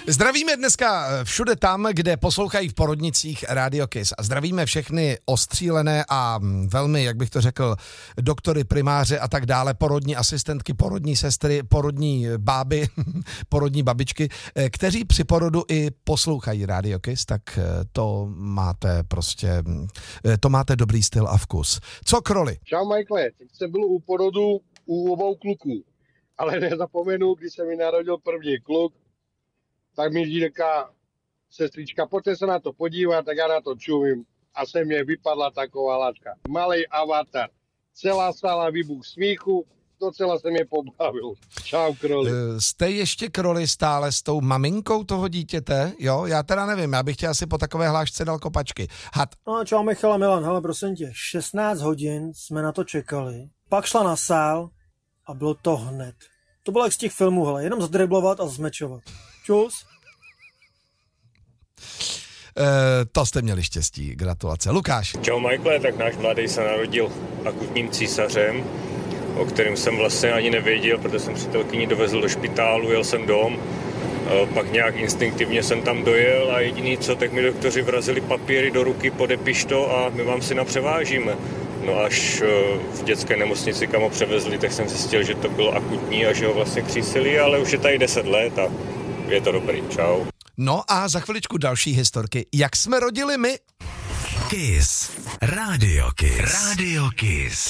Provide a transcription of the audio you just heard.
Zdravíme dneska všude tam, kde poslouchají v porodnicích Radio Kiss. A zdravíme všechny ostřílené a velmi, jak bych to řekl, doktory, primáře a tak dále, porodní asistentky, porodní sestry, porodní báby, porodní babičky, kteří při porodu i poslouchají Radio Kiss, tak to máte dobrý styl a vkus. Co Kroli? Čau Michael, teď jsem byl u porodu u obou kluků, ale nezapomenu, když se mi narodil první kluk, tak mi říká sestrička, pojďte se na to podívat, tak já na to čumím a se mě vypadla taková látka. Malej avatar, celá sála výbuch smíchu, docela se mě pobavil. Čau Kroli. Jste ještě Kroli stále s tou maminkou toho dítěte? Jo, já teda nevím, já bych chtěl asi po takové hlášce dal kopačky. Had. No, čau Michal a Milan, hele prosím tě, 16 hodin jsme na to čekali, pak šla na sál a bylo to hned. To bylo jak z těch filmů, hele, jenom zadriblovat a zmečovat. Čus. To jste měli štěstí, gratulace. Lukáš. Čau Michael, tak náš mladý se narodil akutním císařem, o kterém jsem vlastně ani nevěděl, protože jsem přítelkyni dovezl do špitálu, jel jsem dom, pak nějak instinktivně jsem tam dojel a jediný co, tak mi doktoři vrazili papíry do ruky, podepiš to a my vám syna převážíme. No až v dětské nemocnici, kam ho převezli, tak jsem zjistil, že to bylo akutní a že ho vlastně křísili, ale už je tady 10 let a je to dobrý. Čau. No a za chviličku další historky. Jak jsme rodili my? Kiss. Radio Kiss. Radio Kiss.